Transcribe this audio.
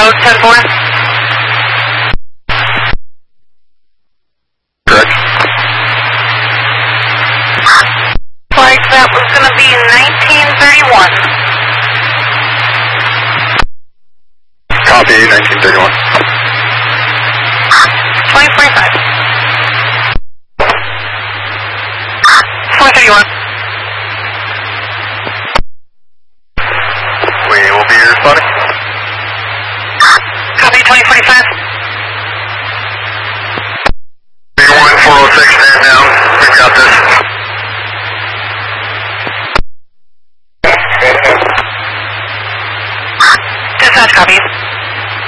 code 10-4? Correct. Flight that was going to be 1931. Copy, 1931. 2045. 2031. We will be responding. Copy 2045. 406, stand down. We've got this.